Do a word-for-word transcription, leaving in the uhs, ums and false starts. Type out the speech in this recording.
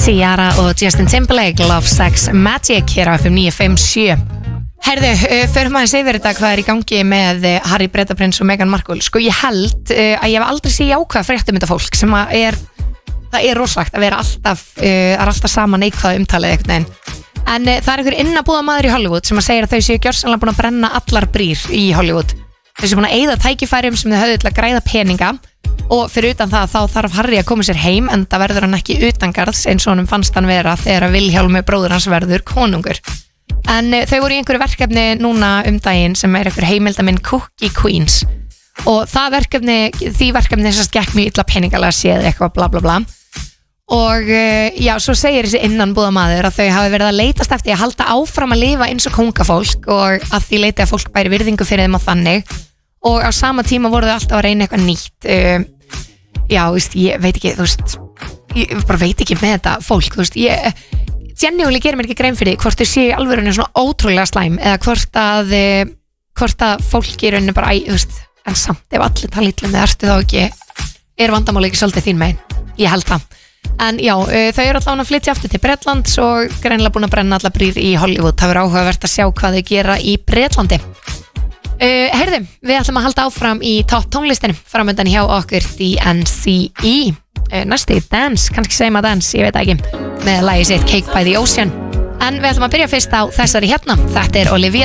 Ciara og Justin Timberlake, Love, Sex, Magic hér á F M níu fimm sjö. Herðu, fyrir maður segir þetta hvað er í gangi með Harry Bretaprins og Meghan Markle. Sko ég held uh, að ég hef aldrei séð jákvæða fréttum þetta fólk sem að er, það er rosalegt að vera alltaf, uh, er alltaf sama neikvæða umtalið einhvern veginn. En uh, það er einhver innabúðamaður í Hollywood sem að segir að þau séu gjörsamlega búin að brenna allar brýr í Hollywood. Þau séu búin að eyða tækifærum sem þau höfðu til að græða peninga og fyrir utan það þá þarf Harry að koma sér heim en það verður hann ekki utangarðs eins og honum fannst hann vera þegar Vilhjálmur bróður hans verður konungur. En uh, þau voru í einhverju verkefni núna um daginn sem er einhver heimildaminn Cookie Queens og það verkefni, því verkefni þess að gekk mjög illa peningalega séð eitthvað bla bla bla og uh, já, svo segir þessi innanbúðamaður að þau hafi verið að leitast eftir að halda áfram að lifa eins og kóngafólk og að því leiti að fólk bæri virðingu fyrir þeim á þannig og á sama tíma voru þau alltaf að reyna eitthvað nýtt uh, já, veist, ég veit ekki, þú veist ég bara veit ekki með þetta fólk, þú veist ég genuinely gerir mér ekki grein fyrir því hvort þau séu alveg svona ótrúlega slæm eða hvort að hvort að fólk í rauninu bara, æ, þú veist en samt ef allir tala illa með ertu þá ekki er vandamáli ekki svolítið þín megin ég held það, en já, þau eru allavega að flytja aftur til Bretlands og greinlega búin að brenna alla brýr í Hollywood. Það verður áhugavert að sjá hvað þau gera í Bretlandi. Uh, Heyrðu, við ætlum að halda áfram í topp tónlistinu framöndan hjá okkur D N C E uh, næstu Dance, kannski segja maður Dance, ég veit ekki með lagið sitt Cake by the Ocean, en við ætlum að byrja fyrst á þessari hérna. Þetta er Olivia